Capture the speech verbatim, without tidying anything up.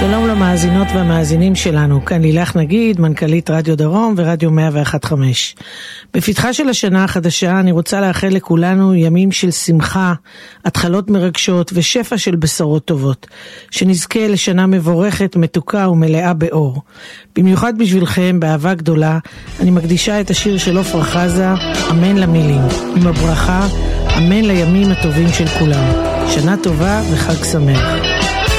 שלום למאזינות והמאזינים שלנו, כאן לילך נגיד, מנכ"לית רדיו דרום ורדיו מאה ואחת נקודה חמש. בפתחה של השנה החדשה אני רוצה לאחל לכולנו ימים של שמחה, התחלות מרגשות ושפע של בשורות טובות. שנזכה לשנה מבורכת, מתוקה ומלאה באור. במיוחד בשבילכם, באהבה גדולה, אני מקדישה את השיר של עופרה חזה, אמן למילים. עם הברכה, אמן לימים הטובים של כולם. שנה טובה וחג שמח.